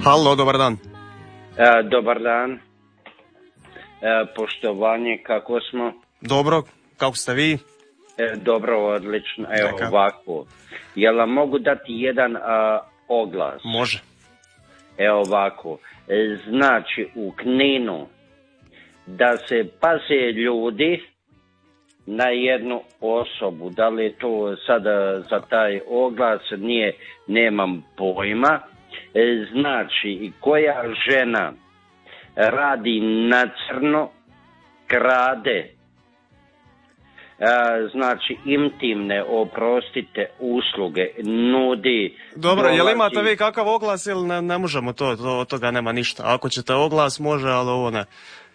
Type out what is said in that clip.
Halo, dobar dan. Dobar dan. Poštovanje, kako smo? Dobro, kako ste vi? Dobro, odlično. Evo Neka. ovako. Jel vam mogu dati jedan oglas? Može. Evo ovako. Znači, u Kninu da se paze ljudi na jednu osobu. Da li je to sada za taj oglas? Nije, nemam pojma. Znači, koja žena radi na crno, krade, znači intimne, oprostite, usluge, nudi. Dobro, jel imate vi kakav oglas ili ne možemo to, od toga nema ništa. Ako ćete oglas može, ali ovo ne.